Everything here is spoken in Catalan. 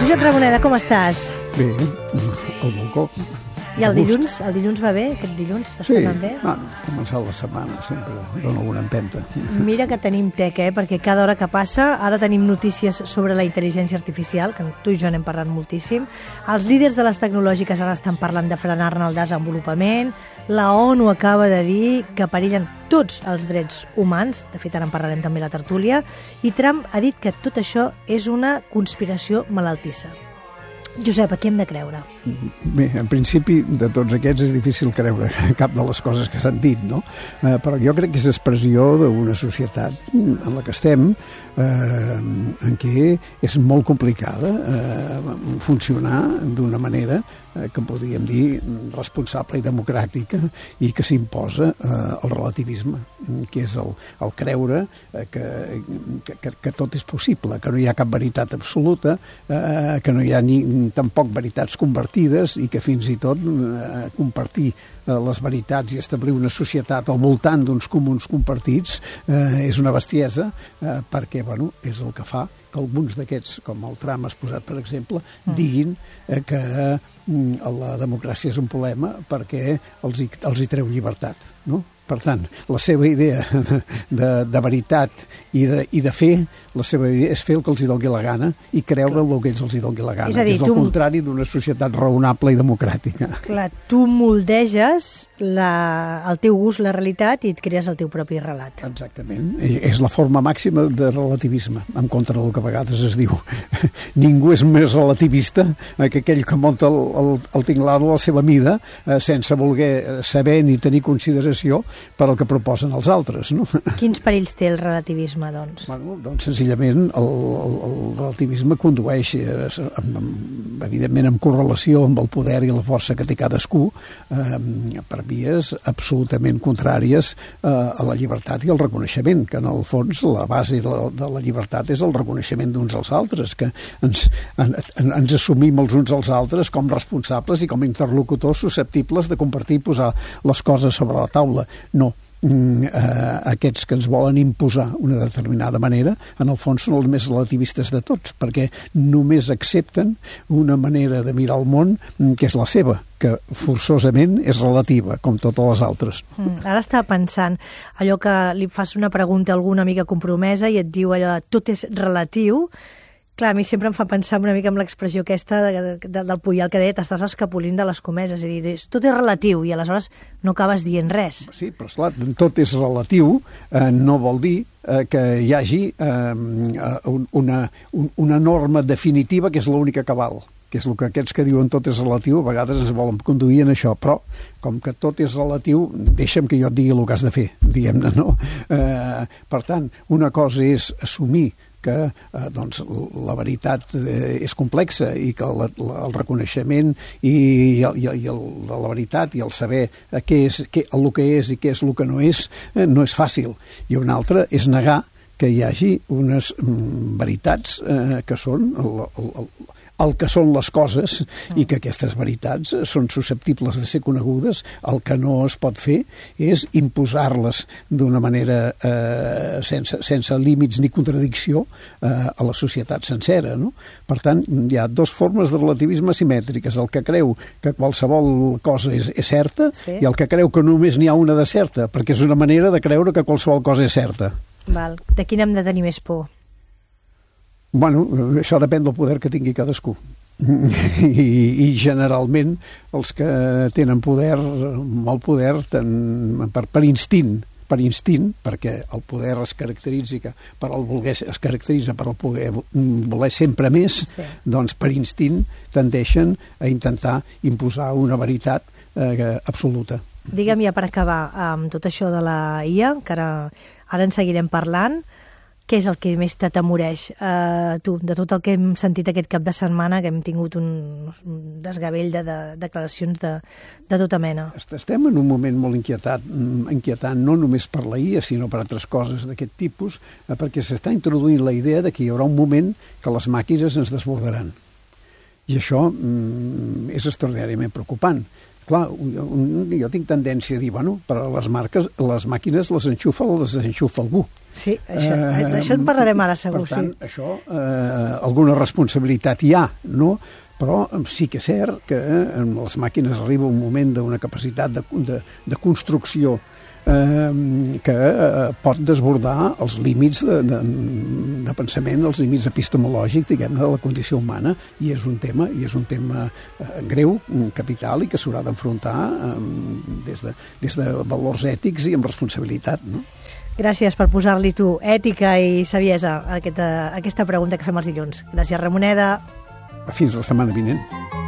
Josep Ramoneda, com estàs? Bé, al balcó. I el dilluns va bé? Aquest dilluns estàs tornant bé? Sí, començar la setmana sempre dona alguna empenta. Mira que tenim tec, perquè cada hora que passa ara tenim notícies sobre la intel·ligència artificial, que tu i jo n'hem parlat moltíssim. Els líders de les tecnològiques ara estan parlant de frenar-ne el desenvolupament. La ONU acaba de dir que perillen tots els drets humans, de fet ara en parlarem també a la tertúlia, i Trump ha dit que tot això és una conspiració malaltissa. Josep, a qui hem de creure? Bé, en principi, de tots aquests és difícil creure cap de les coses que s'han dit, no? Però jo crec que és expressió d'una societat en la que estem, en què és molt complicada funcionar d'una manera que podríem dir responsable i democràtica i que s'imposa el relativisme, que és el creure que tot és possible, que no hi ha cap veritat absoluta, que no hi ha ni tampoc veritats convertides i que fins i tot compartir les veritats i establir una societat al voltant d'uns comuns compartits és una bestiesa perquè, bueno, és el que fa que alguns d'aquests, com el Trump exposat, per exemple, diguin que la democràcia és un problema perquè els hi treu llibertat, no? Per tant, la seva idea de veritat i de fer, la seva idea és fer el que els hi doni la gana i creure el que els hi doni la gana, que és el contrari d'una societat raonable i democràtica. Clar, tu moldeges el teu gust, la realitat, i et crees el teu propi relat. Exactament. És la forma màxima de relativisme, en contra del que a vegades es diu. Ningú és més relativista que aquell que munta el tinglado a la seva mida sense voler saber ni tenir consideració per al que proposen els altres, no? Quins perills té el relativisme, doncs? Bueno, doncs senzillament el relativisme condueix, evidentment, en correlació amb el poder i la força que té cadascú, per vies absolutament contràries a la llibertat i al reconeixement, que en el fons la base de la llibertat és el reconeixement d'uns als altres, que ens assumim els uns als altres com responsables i com interlocutors susceptibles de compartir i posar les coses sobre la taula. No, aquests que ens volen imposar una determinada manera, en el fons són els més relativistes de tots, perquè només accepten una manera de mirar el món que és la seva, que forçosament és relativa, com totes les altres. Ara estava pensant, allò que li fas una pregunta a alguna amiga compromesa i et diu allò de tot és relatiu. Clar, a mi sempre em fa pensar una mica amb l'expressió aquesta del Puyal que deia t'estàs escapolint de les comeses, és a dir, tot és relatiu i aleshores no acabes dient res. Sí, però esclar, tot és relatiu no vol dir que hi hagi una norma definitiva que és l'única que val, que és el que aquests que diuen tot és relatiu a vegades ens volen conduir en això, però com que tot és relatiu, deixa'm que jo et digui el que has de fer, diguem-ne, no? Per tant, una cosa és assumir que doncs, la veritat és complexa i que el reconeixement i la veritat i el saber què és el que és i què és el que no és fàcil. I una altra és negar que hi hagi unes veritats que són el que són les coses i que aquestes veritats són susceptibles de ser conegudes. El que no es pot fer és imposar-les d'una manera sense límits ni contradicció a la societat sencera, no? Per tant, hi ha dues formes de relativisme simètriques, el que creu que qualsevol cosa és certa i el que creu que només n'hi ha una de certa, perquè és una manera de creure que qualsevol cosa és certa. Val. De quin hem de tenir més por? Bueno, això depèn del poder que tingui cadascú. I generalment els que tenen poder, molt poder, per instint, perquè el poder es caracteritza per el voler sempre més, doncs per instint tendeixen a intentar imposar una veritat absoluta. Digue'm ja per acabar amb tot això de la IA, que ara en seguirem parlant, què és el que més t'atemoreix, tu, de tot el que hem sentit aquest cap de setmana, que hem tingut un desgavell de declaracions de tota mena? Estem en un moment molt inquietant, no només per la IA, sinó per altres coses d'aquest tipus, perquè s'està introduint la idea de que hi haurà un moment que les màquines ens desbordaran. I això és extraordinàriament preocupant, Clar, jo tinc tendència a dir, bueno, per a les marques, les màquines les enxufa o les desenxufa algú. Sí, això en parlarem ara, segur. Per tant, això, alguna responsabilitat hi ha, no? Però sí que és cert que en les màquines arriba un moment d'una capacitat de construcció que pot desbordar els límits de pensament, els límits epistemològics, diguem-ne, de la condició humana, i és un tema greu, capital, i que s'haurà d'enfrontar des de valors ètics i amb responsabilitat, no? Gràcies per posar-li tu ètica i saviesa a aquesta pregunta que fem els dilluns. Gràcies, Ramoneda. Fins la setmana vinent.